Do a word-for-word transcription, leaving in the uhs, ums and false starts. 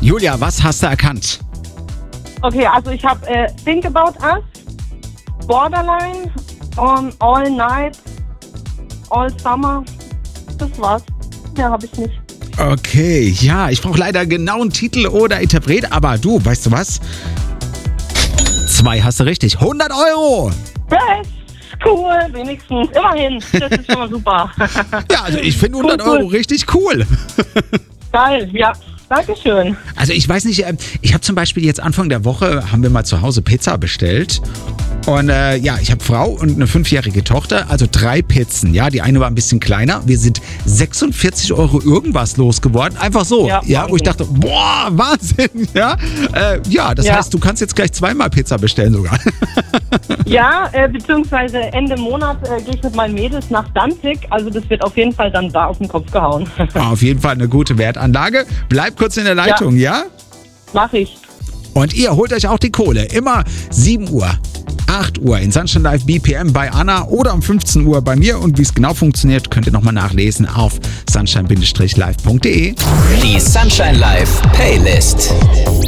Julia, was hast du erkannt? Okay, also ich habe äh, Think About Us, Borderline, um, All Night, All Summer. Das war's. Mehr habe ich nicht. Okay, ja, ich brauche leider genau einen Titel oder Interpret, aber du, weißt du was? Zwei hast du richtig. hundert Euro! Yes, cool, wenigstens. Immerhin, das ist schon mal super. Ja, also ich finde hundert Cool, cool. Euro richtig cool. Geil, ja. Dankeschön. Also ich weiß nicht, äh, ich habe zum Beispiel jetzt Anfang der Woche, haben wir mal zu Hause Pizza bestellt. Und äh, ja, ich habe Frau und eine fünfjährige Tochter, also drei Pizzen. Ja, die eine war ein bisschen kleiner. Wir sind sechsundvierzig Euro irgendwas losgeworden. Einfach so. Ja, Ja, wo ich dachte, boah, Wahnsinn. Ja, äh, ja das Ja. heißt, du kannst jetzt gleich zweimal Pizza bestellen sogar. Ja, äh, beziehungsweise Ende Monat äh, gehe ich mit meinen Mädels nach Danzig. Also das wird auf jeden Fall dann da auf den Kopf gehauen. Auf jeden Fall eine gute Wertanlage. Bleib kurz in der Leitung, ja? Mach ich. Und ihr holt euch auch die Kohle. Immer sieben Uhr, acht Uhr in Sunshine Live B P M bei Anna oder um fünfzehn Uhr bei mir. Und wie es genau funktioniert, könnt ihr nochmal nachlesen auf sunshine live punkt de. Die Sunshine Live Playlist.